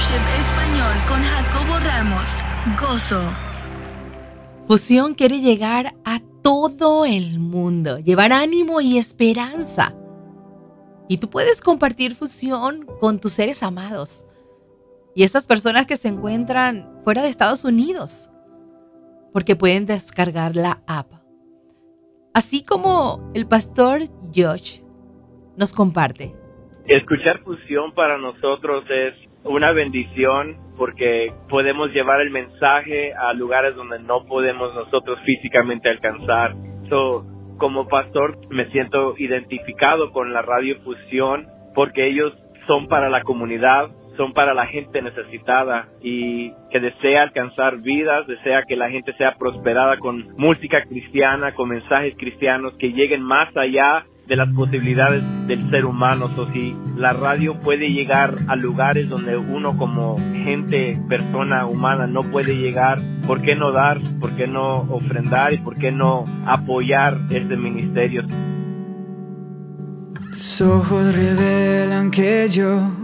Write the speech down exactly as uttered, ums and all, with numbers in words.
Worship Español con Jacobo Ramos. Gozo. Fusión quiere llegar a todo el mundo, llevar ánimo y esperanza. Y tú puedes compartir Fusión con tus seres amados y estas personas que se encuentran fuera de Estados Unidos, porque pueden descargar la app. Así como el pastor Josh nos comparte. Escuchar Fusión para nosotros es una bendición porque podemos llevar el mensaje a lugares donde no podemos nosotros físicamente alcanzar. So, como pastor me siento identificado con la Radio Fusión porque ellos son para la comunidad, son para la gente necesitada y que desea alcanzar vidas, desea que la gente sea prosperada con música cristiana, con mensajes cristianos que lleguen más allá de las posibilidades del ser humano. O si la radio puede llegar a lugares donde uno como gente, persona humana no puede llegar, ¿por qué no dar? ¿Por qué no ofrendar? ¿Y por qué no apoyar este ministerio? Tus ojos revelan que yo